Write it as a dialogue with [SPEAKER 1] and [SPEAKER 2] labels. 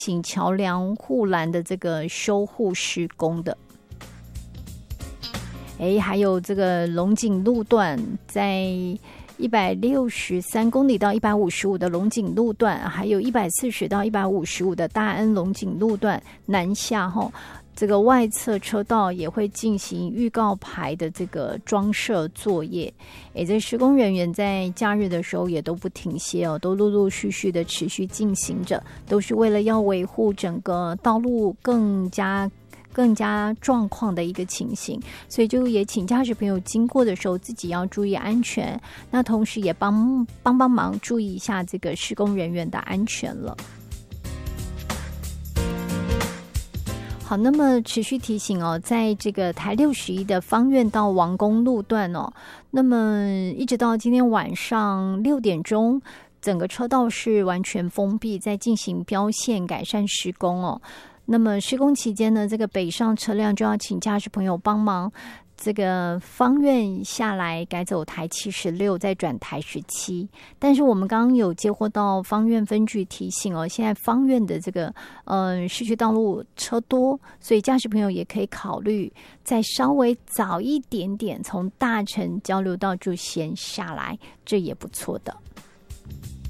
[SPEAKER 1] 行桥梁护栏的这个修护施工的。还有这个龙井路段，在163公里到155的龙井路段，还有140到155的大安龙井路段南下后，这个外侧车道也会进行预告牌的这个装设作业。这施工人员在假日的时候也都不停歇哦，都陆陆续续的持续进行着，都是为了要维护整个道路更加状况的一个情形，所以就也请驾驶朋友经过的时候自己要注意安全，那同时也帮忙注意一下这个施工人员的安全了。好，那么持续提醒哦，在这个台61的芳苑到王宫路段哦，那么一直到今天晚上6点钟，整个车道是完全封闭，在进行标线改善施工哦。那么施工期间呢，这个北上车辆就要请驾驶朋友帮忙，这个芳苑下来改走台76，再转台17。但是我们刚刚有接获到芳苑分局提醒哦，现在芳苑的这个市区道路车多，所以驾驶朋友也可以考虑再稍微早一点点从大城交流道就先下来，这也不错的。